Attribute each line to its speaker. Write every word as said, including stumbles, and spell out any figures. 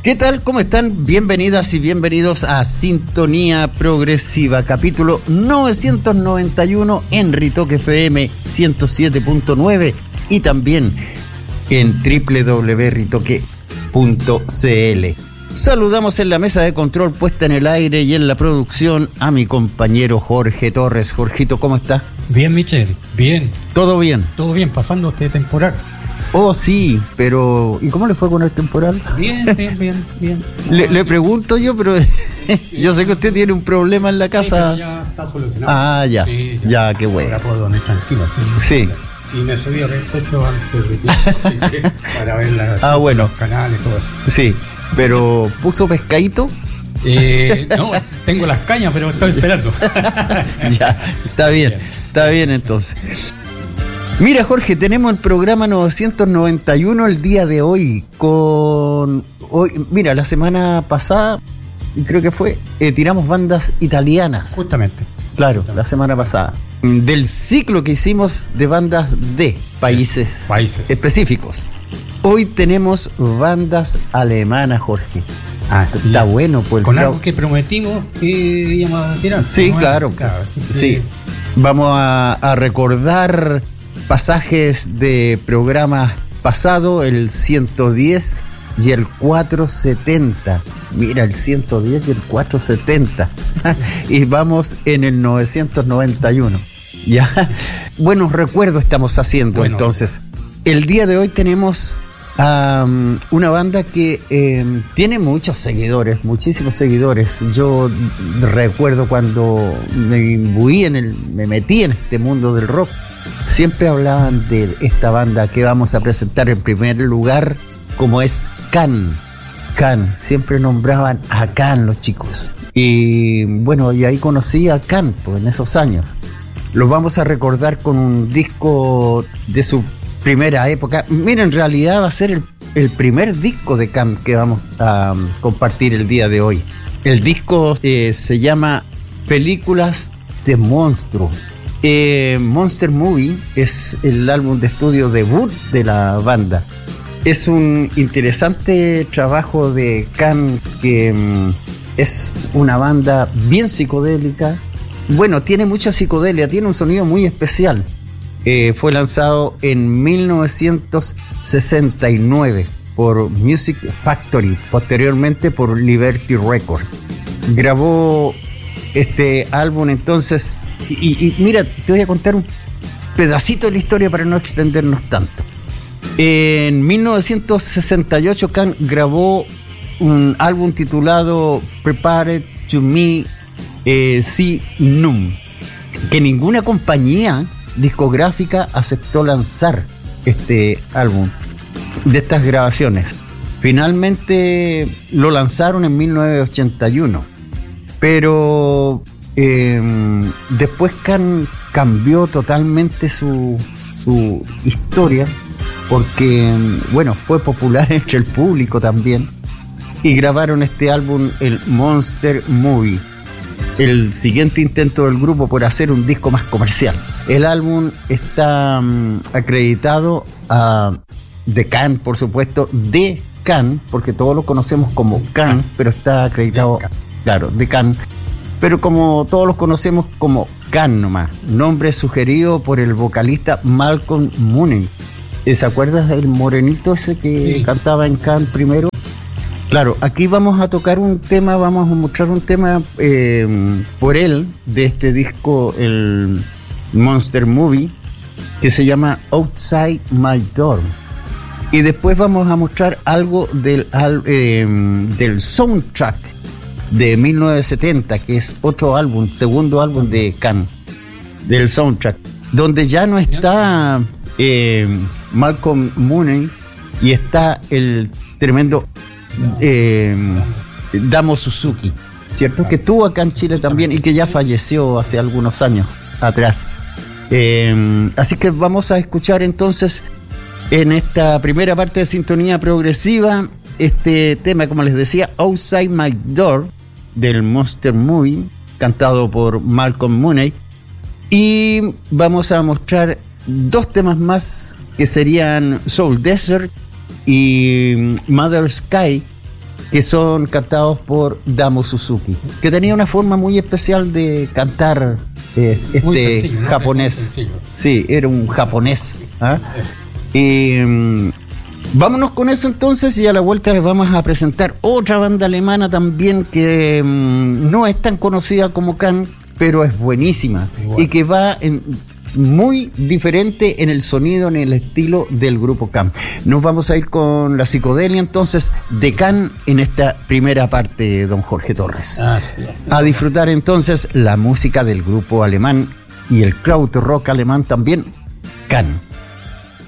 Speaker 1: ¿Qué tal? ¿Cómo están? Bienvenidas y bienvenidos a Sintonía Progresiva, capítulo novecientos noventa y uno en Ritoque F M ciento siete punto nueve y también en doble u doble u doble u punto ritoque punto c l. Saludamos en la mesa de control puesta en el aire y en la producción a mi compañero Jorge Torres. Jorgito, ¿cómo está?
Speaker 2: Bien, Michelle, bien.
Speaker 1: ¿Todo bien?
Speaker 2: Todo bien, pasando este temporal.
Speaker 1: Oh, sí, pero ¿y cómo le fue con el temporal?
Speaker 2: Bien, bien, bien, bien.
Speaker 1: Le, le pregunto yo, pero yo sé que usted tiene un problema en la casa.
Speaker 2: Sí, ya está solucionado.
Speaker 1: Ah, ya, sí, ya, ya, qué bueno.
Speaker 2: Ahora puedo dormir tranquilo.
Speaker 1: Sí.
Speaker 2: Y me subí al techo antes de que, para ver las,
Speaker 1: ah, bueno.
Speaker 2: los canales y todo eso.
Speaker 1: Sí, pero ¿puso pescadito?
Speaker 2: Eh, no, tengo las cañas, pero estoy esperando.
Speaker 1: Ya, está bien, está bien entonces. Mira, Jorge, tenemos el programa novecientos noventa y uno el día de hoy con... hoy, mira, la semana pasada, creo que fue, eh, tiramos bandas italianas.
Speaker 2: Justamente.
Speaker 1: Claro, Justamente. La semana pasada. Del ciclo que hicimos de bandas de países,
Speaker 2: países.
Speaker 1: específicos. Hoy tenemos bandas alemanas, Jorge.
Speaker 2: Así
Speaker 1: Está
Speaker 2: es.
Speaker 1: bueno, pues.
Speaker 2: Con algo que prometimos que íbamos a tirar.
Speaker 1: Sí, ¿no? Claro. claro sí. Vamos a, a recordar pasajes de programas pasados, el ciento diez y el cuatrocientos setenta. Mira, el ciento diez y el cuatrocientos setenta. Y vamos en el novecientos noventa y uno. Ya. Buenos recuerdos estamos haciendo. Bueno, entonces. El día de hoy tenemos um, una banda que eh, tiene muchos seguidores, muchísimos seguidores. Yo recuerdo cuando me imbuí en el, me metí en este mundo del rock. Siempre hablaban de esta banda que vamos a presentar en primer lugar, como es Can. Can, siempre nombraban a Can los chicos. Y bueno, y ahí conocí a Can, pues, en esos años. Los vamos a recordar con un disco de su primera época. Mira, en realidad va a ser el, el primer disco de Can que vamos a um, compartir el día de hoy. El disco eh, se llama Películas de Monstruo. Eh, Monster Movie es el álbum de estudio debut de la banda. Es un interesante trabajo de Can, que um, es una banda bien psicodélica. Bueno, tiene mucha psicodelia, tiene un sonido muy especial. Eh, fue lanzado en mil novecientos sesenta y nueve por Music Factory, posteriormente por Liberty Records. Grabó este álbum entonces. Y, y mira, te voy a contar un pedacito de la historia para no extendernos tanto. En mil novecientos sesenta y ocho Can grabó un álbum titulado Prepared to Me eh, See Num, que ninguna compañía discográfica aceptó lanzar este álbum de estas grabaciones. Finalmente lo lanzaron en mil novecientos ochenta y uno, pero Eh, después Can cambió totalmente su, su historia porque, bueno, fue popular entre el público también y grabaron este álbum, el Monster Movie, el siguiente intento del grupo por hacer un disco más comercial. El álbum está um, acreditado a The Can, por supuesto, de Can, porque todos lo conocemos como Can, pero está acreditado, claro, The Can. Pero como todos los conocemos como Can nomás, nombre sugerido por el vocalista Malcolm Mooney. ¿Se acuerdas del morenito ese que sí cantaba en Can primero? Claro, aquí vamos a tocar un tema, vamos a mostrar un tema eh, por él, de este disco, el Monster Movie, que se llama Outside My Door. Y después vamos a mostrar algo del, eh, del soundtrack de mil novecientos setenta, que es otro álbum, segundo álbum de Can, del soundtrack, donde ya no está eh, Malcolm Mooney y está el tremendo eh, Damo Suzuki, ¿cierto? Que estuvo acá en Chile también y que ya falleció hace algunos años atrás. Eh, así que vamos a escuchar entonces en esta primera parte de Sintonía Progresiva este tema, como les decía, Outside My Door, del Monster Movie, cantado por Malcolm Mooney. Y vamos a mostrar dos temas más, que serían Soul Desert y Mother Sky, que son cantados por Damo Suzuki, que tenía una forma muy especial de cantar eh, este
Speaker 2: sencillo, ¿no?
Speaker 1: japonés. Sí, era un japonés. ¿Ah? Y, um, vámonos con eso entonces, y a la vuelta les vamos a presentar otra banda alemana también que um, no es tan conocida como Can, pero es buenísima. Igual. Y que va en, muy diferente en el sonido, en el estilo del grupo Can. Nos vamos a ir con la psicodelia entonces de Can en esta primera parte, don Jorge Torres.
Speaker 2: Ah, sí.
Speaker 1: A disfrutar entonces la música del grupo alemán y el krautrock alemán también, Can.